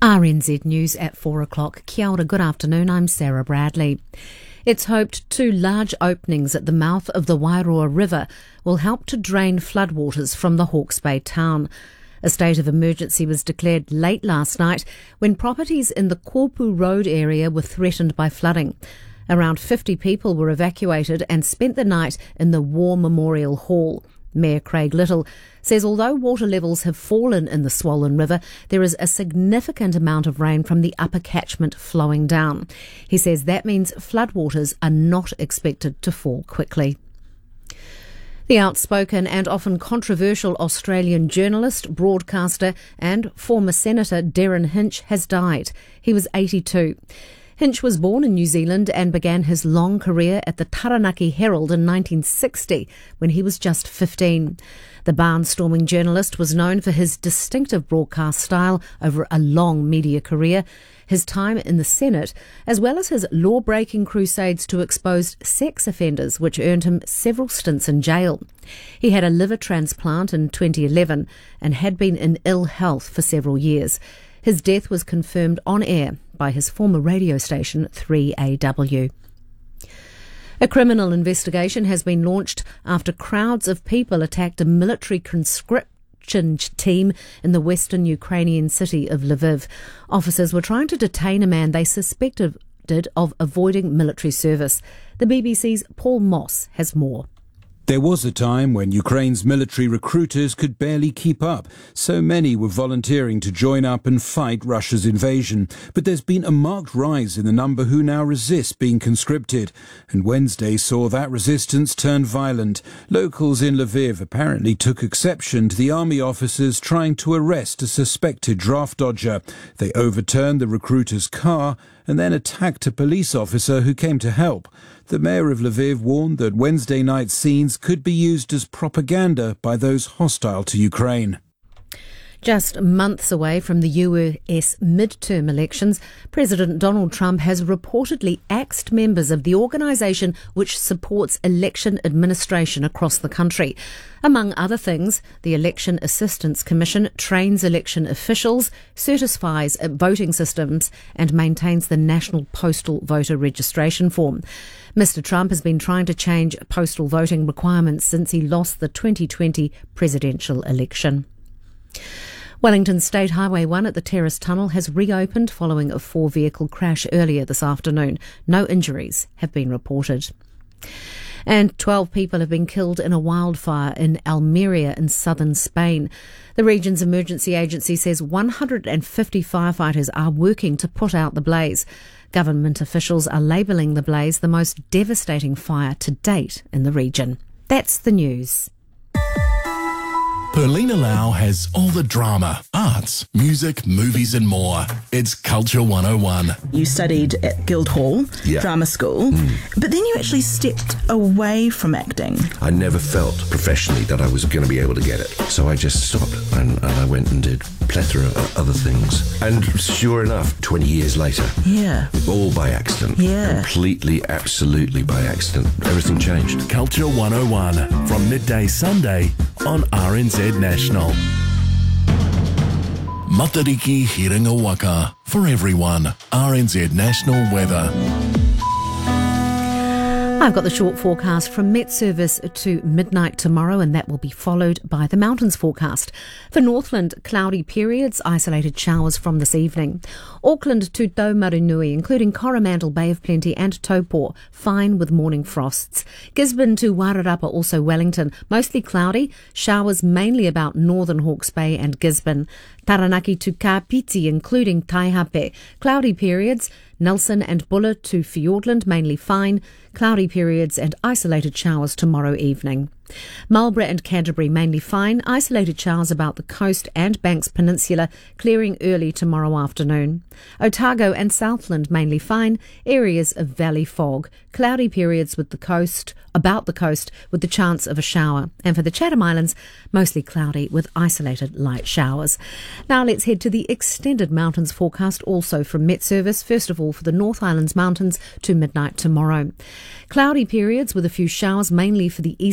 RNZ News at 4 o'clock. Kia ora, good afternoon, I'm Sarah Bradley. It's hoped two large openings at the mouth of the Wairoa River will help to drain floodwaters from the Hawke's Bay town. A state of emergency was declared late last night when properties in the Kōpū Road area were threatened by flooding. Around 50 people were evacuated and spent the night in the War Memorial Hall. Mayor Craig Little says although water levels have fallen in the swollen river, there is a significant amount of rain from the upper catchment flowing down. He says that means floodwaters are not expected to fall quickly. The outspoken and often controversial Australian journalist, broadcaster and former Senator Derryn Hinch has died. He was 82. Hinch was born in New Zealand and began his long career at the Taranaki Herald in 1960 when he was just 15. The barnstorming journalist was known for his distinctive broadcast style over a long media career, his time in the Senate, as well as his law-breaking crusades to expose sex offenders, which earned him several stints in jail. He had a liver transplant in 2011 and had been in ill health for several years. His death was confirmed on air by his former radio station 3AW. A criminal investigation has been launched after crowds of people attacked a military conscription team in the western Ukrainian city of Lviv. Officers were trying to detain a man they suspected of avoiding military service. The BBC's Paul Moss has more. There was a time when Ukraine's military recruiters could barely keep up. So many were volunteering to join up and fight Russia's invasion. But there's been a marked rise in the number who now resist being conscripted. And Wednesday saw that resistance turn violent. Locals in Lviv apparently took exception to the army officers trying to arrest a suspected draft dodger. They overturned the recruiter's car and then attacked a police officer who came to help. The mayor of Lviv warned that Wednesday night scenes could be used as propaganda by those hostile to Ukraine. Just months away from the US midterm elections, President Donald Trump has reportedly axed members of the organisation which supports election administration across the country. Among other things, the Election Assistance Commission trains election officials, certifies voting systems and maintains the National Postal Voter Registration Form. Mr. Trump has been trying to change postal voting requirements since he lost the 2020 presidential election. Wellington State Highway 1 at the Terrace Tunnel has reopened following a four-vehicle crash earlier this afternoon. No injuries have been reported. And 12 people have been killed in a wildfire in Almeria in southern Spain. The region's emergency agency says 150 firefighters are working to put out the blaze. Government officials are labelling the blaze the most devastating fire to date in the region. That's the news. Perlina Lau has all the drama, arts, music, movies and more. It's Culture 101. You studied at Guildhall Drama School, but then you actually stepped away from acting. I never felt professionally that I was going to be able to get it. So I just stopped and I went and did a plethora of other things. And sure enough, 20 years later, all by accident. Completely, absolutely by accident. Everything changed. Culture 101 from midday Sunday on RNZ National. Matariki Hiringa Waka for everyone. RNZ National Weather. I've got the short forecast from Met Service to midnight tomorrow, and that will be followed by the mountains forecast. For Northland, cloudy periods, isolated showers from this evening. Auckland to Taumarunui, including Coromandel, Bay of Plenty and Taupo, fine with morning frosts. Gisborne to Wairarapa, also Wellington, mostly cloudy, showers mainly about northern Hawke's Bay and Gisborne. Taranaki to Kapiti, including Taihape, cloudy periods. Nelson and Buller to Fiordland, mainly fine, cloudy periods and isolated showers tomorrow evening. Marlborough and Canterbury, mainly fine, isolated showers about the coast and Banks Peninsula, clearing early tomorrow afternoon. Otago and Southland, mainly fine, areas of valley fog, cloudy periods with the coast, about the coast with the chance of a shower. And for the Chatham Islands, mostly cloudy with isolated light showers. Now let's head to the extended mountains forecast, also from Met Service. First of all, for the North Islands Mountains to midnight tomorrow. Cloudy periods with a few showers, mainly for the eastern face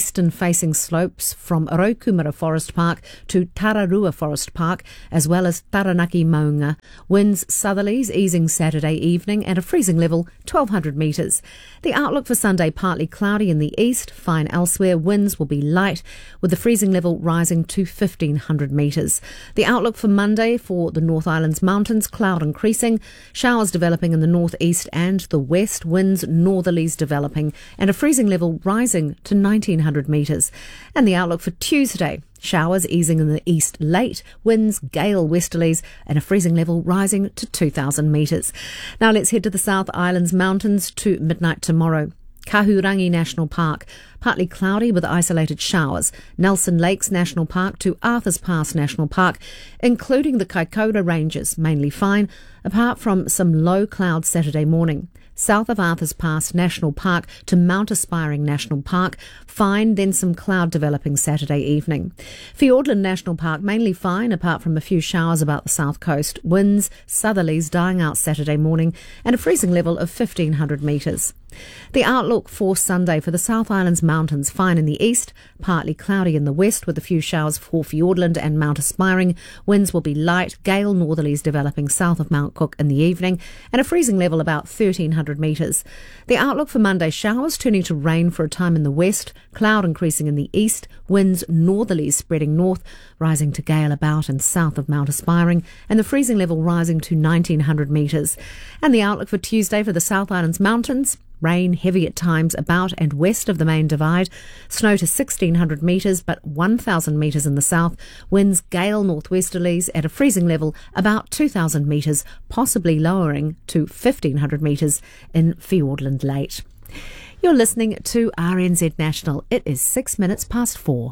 east-facing slopes from Rokumura Forest Park to Tararua Forest Park, as well as Taranaki Maunga. Winds southerlies easing Saturday evening at a freezing level 1,200 metres. The outlook for Sunday, partly cloudy in the east, fine elsewhere. Winds will be light, with the freezing level rising to 1,500 metres. The outlook for Monday for the North Island's mountains, cloud increasing, showers developing in the northeast and the west, winds northerlies developing, and a freezing level rising to 1,900 metres. And the outlook for Tuesday, showers easing in the east late, winds gale westerlies, and a freezing level rising to 2,000 metres. Now let's head to the South Island's mountains to midnight tomorrow. Kahurangi National Park, partly cloudy with isolated showers. Nelson Lakes National Park to Arthur's Pass National Park, including the Kaikoura Ranges, mainly fine, apart from some low clouds Saturday morning. South of Arthur's Pass National Park to Mount Aspiring National Park, fine, then some cloud developing Saturday evening. Fiordland National Park, mainly fine, apart from a few showers about the south coast. Winds southerlies dying out Saturday morning and a freezing level of 1,500 metres. The outlook for Sunday for the South Island's mountains, fine in the east, partly cloudy in the west with a few showers for Fiordland and Mount Aspiring. Winds will be light, gale northerlies developing south of Mount Cook in the evening and a freezing level about 1,300 metres. The outlook for Monday, showers turning to rain for a time in the west, cloud increasing in the east, winds northerlies spreading north, rising to gale about and south of Mount Aspiring, and the freezing level rising to 1,900 metres. And the outlook for Tuesday for the South Island's mountains, rain heavy at times about and west of the main divide, snow to 1,600 metres but 1,000 metres in the south, winds gale northwesterlies at a freezing level about 2,000 metres, possibly lowering to 1,500 metres in Fiordland late. You're listening to RNZ National. It is 6 minutes past 4.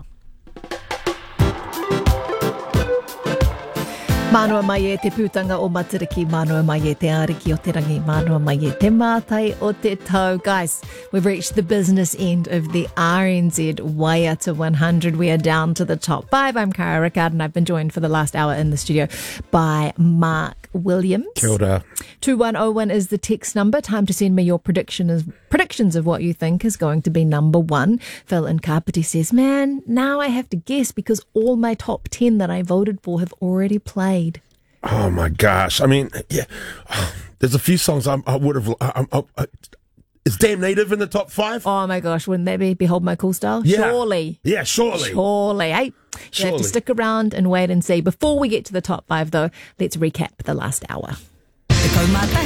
Manoa mai e te pūtanga o Matariki, manoa mai e te ariki o te rangi, manoa mai e te mātai o te tau. Guys, we've reached the business end of the RNZ Waiata 100. We are down to the top 5. I'm Cara Rickard and I've been joined for the last hour in the studio by Mark Williams. Kia ora. 2101 is the text number. Time to send me your predictions of what you think is going to be number 1. Phil in Kapiti says, man, now I have to guess because all my top 10 that I voted for have already played. Oh my gosh! I mean, yeah, there's a few songs I would have. Is Damn Native in the top 5? Oh my gosh, wouldn't that be Behold My Cool Style? Yeah. Surely. Yeah, surely. Surely. Hey, you have to stick around and wait and see. Before we get to the top 5, though, let's recap the last hour. Te kaumata